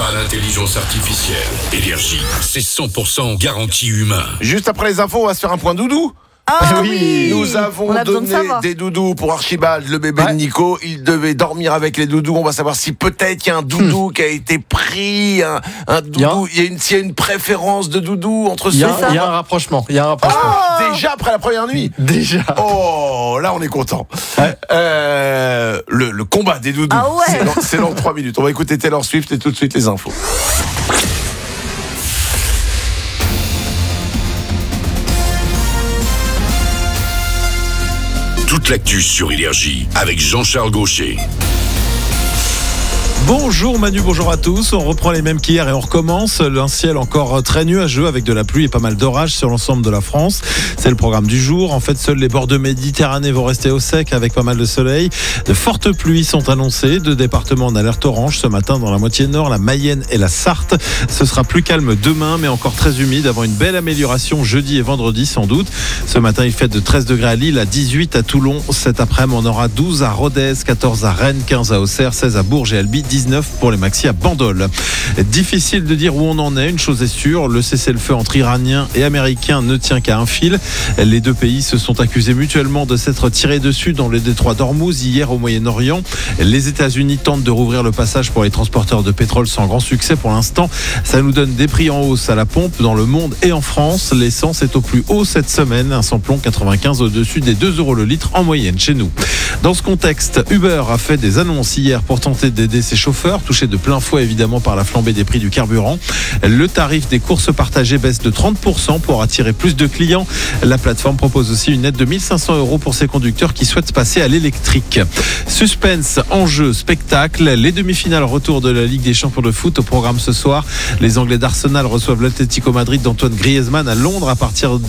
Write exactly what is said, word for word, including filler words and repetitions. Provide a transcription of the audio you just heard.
pas l'intelligence artificielle. Énergie, c'est cent pour cent garantie humain. Juste après les infos, on va se faire un point doudou. Ah oui, Nous avons on a besoin de donné savoir. des doudous pour Archibald, le bébé Ouais. de Nico. Il devait dormir avec les doudous. On va savoir si peut-être il y a un doudou qui a été pris, un, un doudou. Il y a une, s'il y a une préférence de doudou entre Il y, ceux. a, il y a un rapprochement. Il y a un rapprochement. Ah, déjà après la première nuit. Déjà. Oh, là on est content. Ouais. Euh, le, le combat des doudous. Ah ouais. C'est dans, c'est dans trois minutes. On va écouter Taylor Swift et tout de suite les infos. Toute l'actu sur Énergie avec Jean-Charles Gaucher. Bonjour Manu, bonjour à tous. On reprend les mêmes qu'hier et on recommence. Un ciel encore très nuageux avec de la pluie et pas mal d'orages sur l'ensemble de la France. C'est le programme du jour. En fait, seuls les bords de Méditerranée vont rester au sec avec pas mal de soleil. De fortes pluies sont annoncées. Deux départements en alerte orange ce matin dans la moitié nord, la Mayenne et la Sarthe. Ce sera plus calme demain, mais encore très humide avant une belle amélioration jeudi et vendredi sans doute. Ce matin, il fait de treize degrés à Lille, à dix-huit à Toulon. Cet après-midi, on aura douze à Rodez, quatorze à Rennes, quinze à Auxerre, seize à Bourges et Albi, dix-neuf pour les maxi à Bandol. Difficile de dire où on en est, une chose est sûre, le cessez-le-feu entre Iraniens et Américains ne tient qu'à un fil. Les deux pays se sont accusés mutuellement de s'être tirés dessus dans le détroit d'Ormuz hier au Moyen-Orient. Les États-Unis tentent de rouvrir le passage pour les transporteurs de pétrole sans grand succès pour l'instant. Ça nous donne des prix en hausse à la pompe dans le monde et en France. L'essence est au plus haut cette semaine, un samplon quatre-vingt-quinze au-dessus des deux euros le litre en moyenne chez nous. Dans ce contexte, Uber a fait des annonces hier pour tenter d'aider ses chauffeurs, touchés de plein fouet évidemment par la flambée des prix du carburant. Le tarif des courses partagées baisse de trente pour cent pour attirer plus de clients. La plateforme propose aussi une aide de mille cinq cents euros pour ses conducteurs qui souhaitent passer à l'électrique. Suspense, enjeu, spectacle. Les demi-finales retour de la Ligue des champions de foot au programme ce soir. Les Anglais d'Arsenal reçoivent l'Atlético Madrid d'Antoine Griezmann à Londres à partir de